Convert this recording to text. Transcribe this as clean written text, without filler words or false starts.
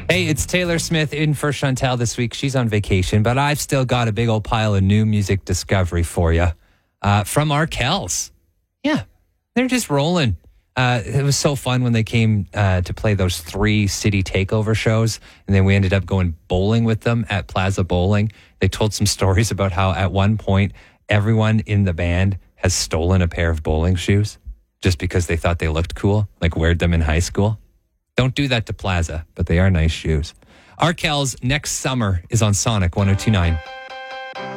Hey, it's Taylor Smith in for Chantel this week. She's on vacation, but I've still got a big old pile of new music discovery for you from Arkells. Yeah, they're just rolling. It was so fun when they came to play those 3 city takeover shows, and then we ended up going bowling with them at Plaza Bowling. They told some stories about how at one point everyone in the band has stolen a pair of bowling shoes just because they thought they looked cool, like wear them in high school. Don't do that to Plaza, but they are nice shoes. Arkells next summer is on Sonic 102.9.